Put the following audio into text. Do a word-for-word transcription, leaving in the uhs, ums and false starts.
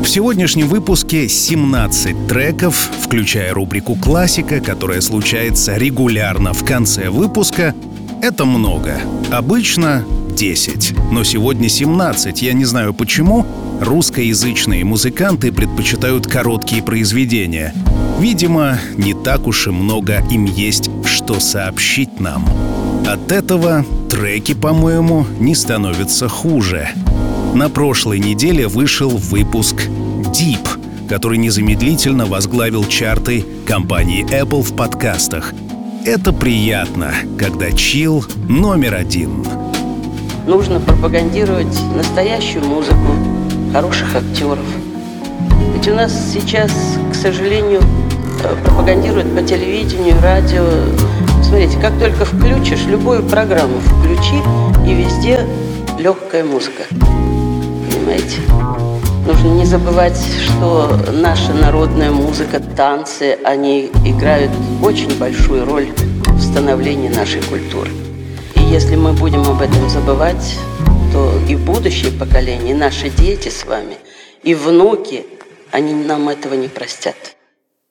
В сегодняшнем выпуске семнадцать треков, включая рубрику «Классика», которая случается регулярно в конце выпуска. Это много. Обычно десять, но сегодня семнадцать. Я не знаю почему. Русскоязычные музыканты предпочитают короткие произведения. Видимо, не так уж и много им есть, что сообщить нам. От этого треки, по-моему, не становятся хуже. На прошлой неделе вышел выпуск Deep, который незамедлительно возглавил чарты компании Apple в подкастах. Это приятно, когда чил номер один. Нужно пропагандировать настоящую музыку, хороших актеров. Ведь у нас сейчас, к сожалению, пропагандируют по телевидению, радио. Смотрите, как только включишь, любую программу включи, и везде легкая музыка. Понимаете? Нужно не забывать, что наша народная музыка, танцы, они играют очень большую роль в становлении нашей культуры. И если мы будем об этом забывать, то и будущее поколение, и наши дети с вами, и внуки, они нам этого не простят.